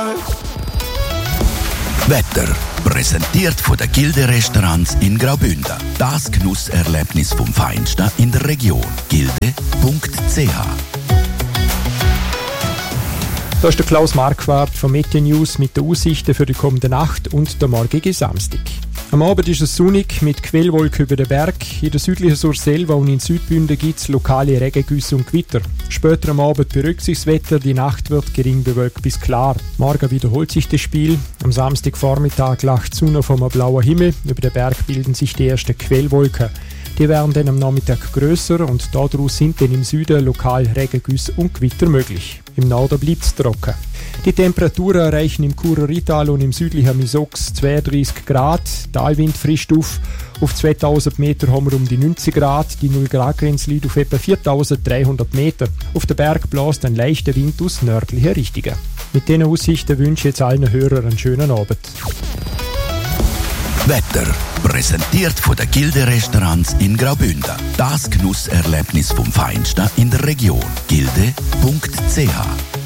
Wetter. Präsentiert von den Gilde-Restaurants in Graubünden. Das Genusserlebnis vom Feinsten in der Region. Gilde.ch. Da ist der Klaus Marquardt von Meteo News mit den Aussichten für die kommende Nacht und den morgigen Samstag. Am Abend ist es sonnig mit Quellwolken über den Berg. In der südlichen Surselva und in Südbünden gibt es lokale Regengüsse und Gewitter. Später am Abend beruhigt sich das Wetter, die Nacht wird gering bewölkt bis klar. Morgen wiederholt sich das Spiel. Am Samstagvormittag lacht die Sonne vom blauen Himmel. Über den Berg bilden sich die ersten Quellwolken. Die werden dann am Nachmittag grösser und daraus sind dann im Süden lokal Regengüsse und Gewitter möglich. Im Norden bleibt es trocken. Die Temperaturen erreichen im Churer Rital und im südlichen Misox 32 Grad. Talwind frischt auf. Auf 2000 Meter haben wir um die 90 Grad. Die 0-Grad-Grenze liegt auf etwa 4300 Meter. Auf den Berg bläst ein leichter Wind aus nördlichen Richtungen. Mit diesen Aussichten wünsche ich jetzt allen Hörern einen schönen Abend. Wetter. Präsentiert von den Gilde-Restaurants in Graubünden. Das Genusserlebnis vom Feinsten in der Region. Gilde.ch.